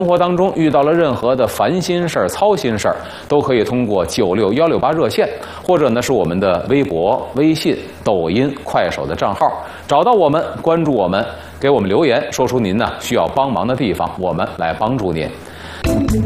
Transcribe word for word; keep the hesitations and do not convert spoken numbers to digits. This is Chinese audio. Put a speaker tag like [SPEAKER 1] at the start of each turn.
[SPEAKER 1] 生活当中遇到了任何的烦心事儿、操心事儿，都可以通过九六幺六八热线，或者呢是我们的微博、微信、抖音、快手的账号，找到我们，关注我们，给我们留言，说出您呢需要帮忙的地方，我们来帮助您。